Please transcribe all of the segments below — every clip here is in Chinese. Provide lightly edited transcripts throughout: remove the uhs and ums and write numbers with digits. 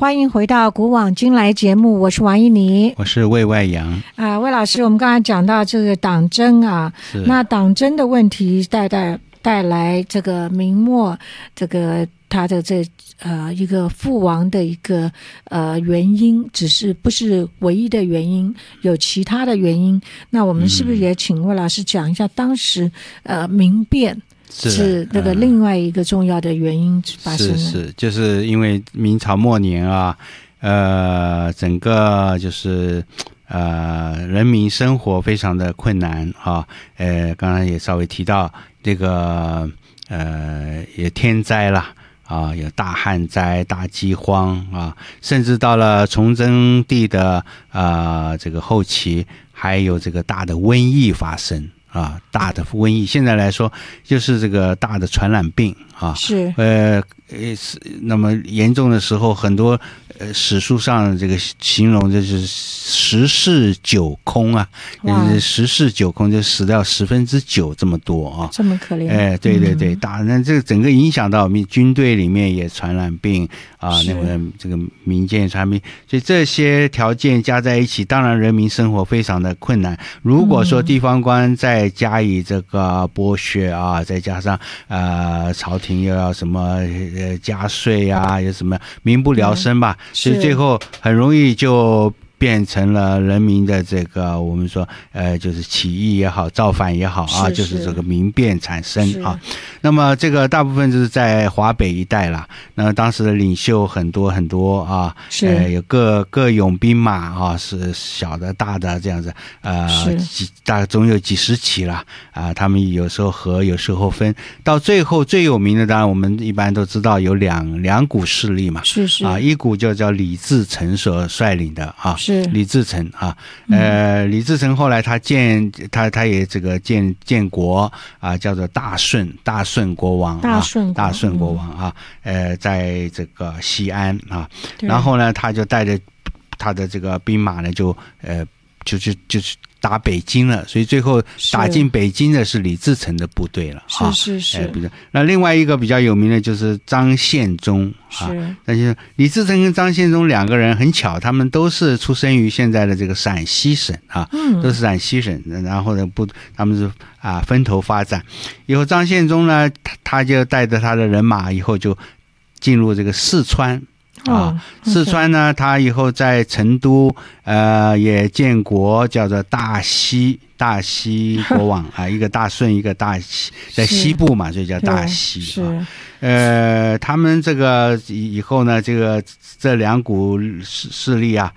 欢迎回到古往今来节目，我是王一妮， 我是魏外阳。 魏老师，我们刚才讲到这个党争啊，那党争的问题带来这个明末这个他的一个覆亡的一个原因，只是不是唯一的原因，有其他的原因。那我们是不是也请魏老师讲一下当时民变是那个另外一个重要的原因发生的？ 是，就是因为明朝末年啊，整个就是人民生活非常的困难啊，刚才也稍微提到这个也天灾了。有大旱灾、大饥荒啊，甚至到了崇祯帝的这个后期，还有这个大的瘟疫发生啊，大的瘟疫，现在来说就是这个大的传染病啊， 是那么严重的时候，很多史书上这个形容就是十室九空啊，十室九空就死掉9%这么多啊， 这么可怜。 对对对，那这个整个影响到军队里面也传染病啊，那个这个民间也传染病，所以这些条件加在一起，当然人民生活非常的困难。如果说地方官再加以这个剥削啊，再加上朝廷又要什么加税啊，有什么民不聊生吧，所以最后很容易就变成了人民的这个我们说就是起义也好，造反也好啊，就是这个民变产生啊。那么这个大部分就是在华北一带啦，那当时的领袖很多很多啊，有各拥兵马啊，是小的大的这样子，大总有几十起啦啊，他们有时候合，有时候分，到最后最有名的当然我们一般都知道有两股势力嘛，一股就叫李自成所率领的啊，李自成啊，李自成后来他也这个建国啊，叫做大顺国王啊，在这个西安啊，然后呢，他就带着他的这个兵马呢，就是打北京了，所以最后打进北京的是李自成的部队了。是。那另外一个比较有名的就是张献忠啊，但是李自成跟张献忠两个人很巧，他们都是出生于现在的这个陕西省啊，都是陕西省，然后呢他们是分头发展。以后张献忠呢，他就带着他的人马以后就进入这个四川。四川呢，他以后在成都也建国，叫做大西国王啊，一个大顺，一个大西，在西部嘛，所以叫大西啊。他们这个以后呢，这两股势力啊，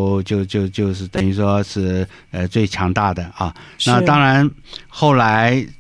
就是等于说是最强大的啊。那当然后来